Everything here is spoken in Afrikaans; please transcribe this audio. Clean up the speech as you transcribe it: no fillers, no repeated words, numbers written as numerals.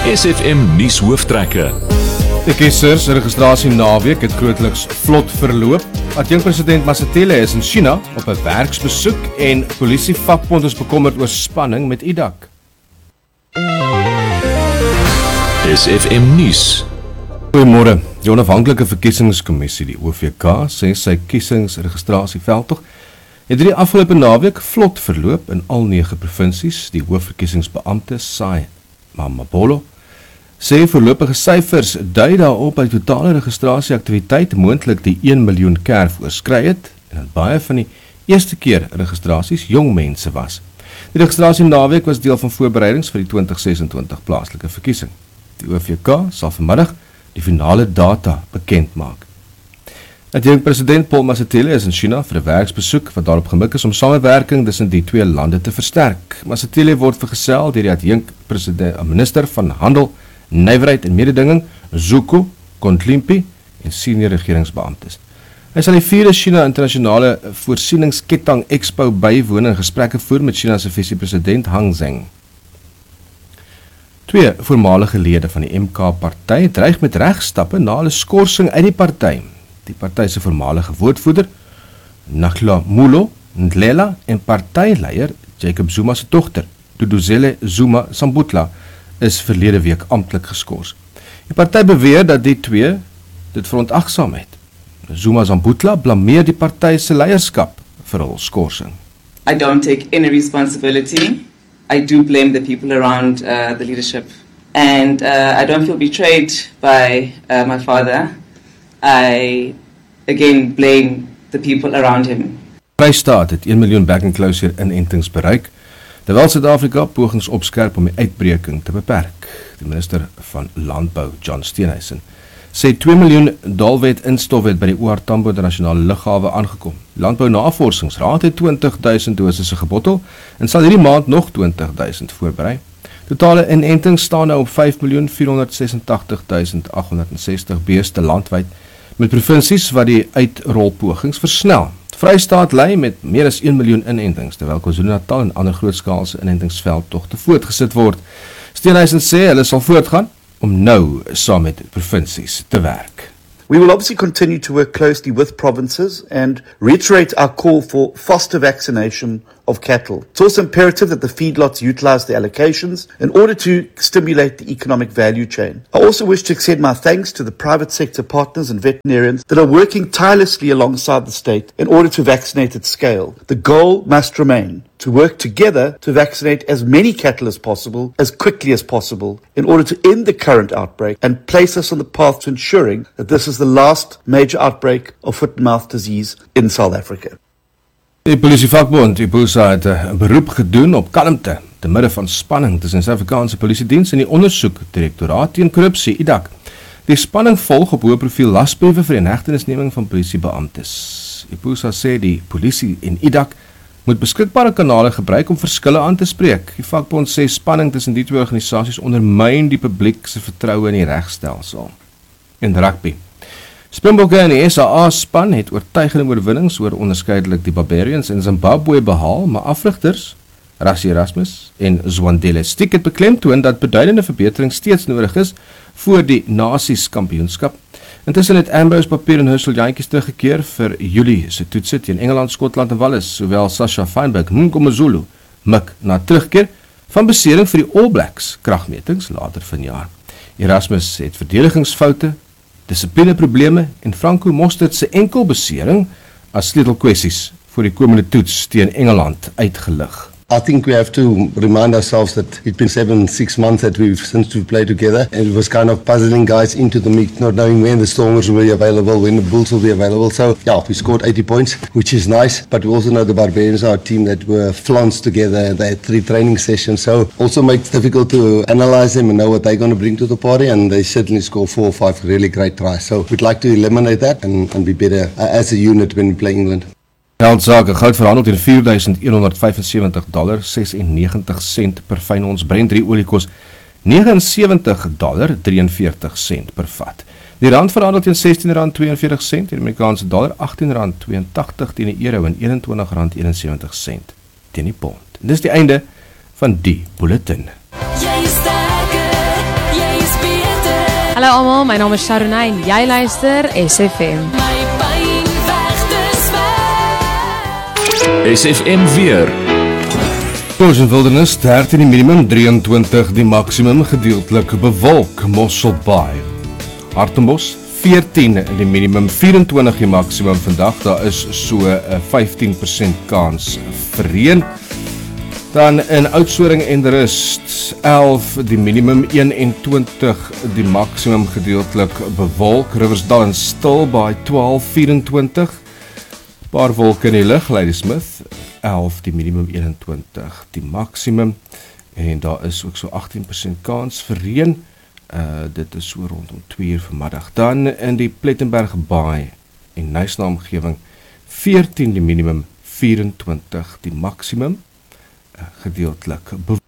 SFM nuus hooftrekke. Die kiesers registrasie naweek het grootliks vlot verloop. Adjunkpresident Masatile is in China op 'n werksbesoek en polisievakbond is bekommerd oor spanning met IDAC. SFM nuus. Goeiemôre. Die onafhanklike verkiesingskommissie, die OVK, sê sy kiesingsregistrasieveldtog het die afgelope naweek vlot verloop in al 9 provinsies. Die hoofverkiesingsbeampte Sai Mamabolo sê voorlopige syfers dui daarop dat die totale registrasieaktiwiteit moontlik die 1 miljoen kerf oorskry het en dat baie van die eerste keer registrasies jong mense was. Die registrasie naweek was deel van voorbereidings vir die 2026 plaaslike verkiesing. Die OVK sal vanmiddag die finale data bekend maak. Adjunkpresident Paul Masatile is in China vir 'n werksbesoek wat daarop gemik is om samewerking tussen die twee lande te versterk. Masatile word vergesel deur die adjunkpresident, minister van Handel, Nywerheid en Mededinging, Zuko Kontlimpi en senior regeringsbeamptes. Hy sal die 4de China internasionale voorsieningsketting expo bywoon en gesprekke voer met China se visiepresident Hang Zheng. 2 voormalige lede van die MK-party dreig met regstappe na hulle skorsing uit die party. Die party se voormalige woordvoerder, Nakhla Mulo Ndlela en partyleier Jacob Zuma se dogter, Duduzile Zuma Sambutla, is verlede week amptelik geskors. Die party beweer dat die twee dit verontagsaam het. Zuma Sambutla blameer die party se leierskap vir hul skorsing. I don't take any responsibility. I do blame the people around the leadership. And I don't feel betrayed by my father. I, again, blame the people around him. Vrystaat het 1 miljoen back-and-closure inentings bereik, terwyl Suid-Afrika pogings opskerp om die uitbreking te beperk. Die minister van Landbou, John Steenhuisen, sê 2 miljoen doelwit instofwet by die OR Tambo internasionale lughawe aangekom. Die Landbou-navorsingsraad het 20,000 dosisse gebottel en sal hierdie maand nog 20,000 voorberei. Totale inentings staan nou op 5,486,860 beeste landwyd, met provinsies wat die uitrolpogings versnel. Vrystaat lei met meer as 1 miljoen inentings, terwyl KwaZulu-Natal en ander grootskaalse inentingsveldtogte voortgesit word. Steenhuisen sê hulle sal voortgaan om nou saam met provinsies te werk. We will obviously continue to work closely with provinces and reiterate our call for faster vaccination of cattle. It's also imperative that the feedlots utilize the allocations in order to stimulate the economic value chain. I also wish to extend my thanks to the private sector partners and veterinarians that are working tirelessly alongside the state in order to vaccinate at scale. The goal must remain to work together to vaccinate as many cattle as possible, as quickly as possible, in order to end the current outbreak and place us on the path to ensuring that this is the last major outbreak of foot-and-mouth disease in South Africa. Die polisievakbond, IPOSA, het 'n beroep gedoen op kalmte te midde van spanning tussen Suid-Afrikaanse Polisiediens en die ondersoekdirektoraat teen korrupsie, IDAC. Die spanning volg op hoë profiel lasbriewe vir die inhegtenisneming van polisiebeamptes. IPOSA sê die polisie en IDAC moet beskikbare kanale gebruik om verskille aan te spreek. Die vakbond sê spanning tussen die twee organisasies ondermyn die publiek se vertroue in die regstelsel. In rugby. Springbokke en die SA-span het oortuigende oorwinnings oor onderskeidelik die Barbarians in Zimbabwe behaal, maar afrigters, Rassie Erasmus en Zwandile Stick het beklemtoon dat beduidende verbetering steeds nodig is voor die Nasies kampioenskap. Intussen het Ambrose Papier en Herschel Jantjies teruggekeer vir Julie se toetse teen Engeland, Skotland en Wallis, sowel Sasha Feinberg, Mngomezulu, mik na terugkeer van besering vir die All Blacks kragmetings later vanjaar. Erasmus het verdedigingsfoute, dissiplineprobleme en Franco Mostert se enkelbesering as sleutelkwessies vir die komende toets teen Engeland uitgelig. I think we have to remind ourselves that it's been 6 months since we've played together, and it was kind of puzzling guys into the mix, not knowing when the Stormers will be available, when the Bulls will be available. So yeah, we scored 80 points, which is nice, but we also know the Barbarians are a team that were flanced together. They had 3 training sessions, so also makes it difficult to analyze them and know what they're going to bring to the party, and they certainly score 4 or 5 really great tries. So we'd like to eliminate that and be better as a unit when we play England. Geldsake, goud verhandel teen $4,175.96 per fyn ons. Brent olie kos $79.43 per vat. Die rand verhandel teen R16.42, die Amerikaanse dollar R18.82 teen die euro en R21.71 teen die pond. Dis die einde van die bulletin. Jy is sterker, jy Hallo almal, my naam is Sharonay en jy luister SFM. SFM weer. Koos Wildernis 13 die minimum, 23 die maksimum, gedeeltelik bewolk, Mosselbaai. Hartenbos 14 die minimum, 24 die maksimum vandag, daar is so 15% kans vir reën. Dan in Oudtshoorn en Rust 11 die minimum, 21 die maksimum, gedeeltelik bewolk, Riversdal en Stilbaai 12, 24, paar wolke in die lug, Ladysmith 11 die minimum, 21 die maksimum, en daar is ook so 18% kans vir reën, dit is so rondom 2 uur vanmiddag. Dan in die Plettenberg Baai en Knysna omgewing 14 die minimum, 24 die maksimum, gedeeltelik bewolk.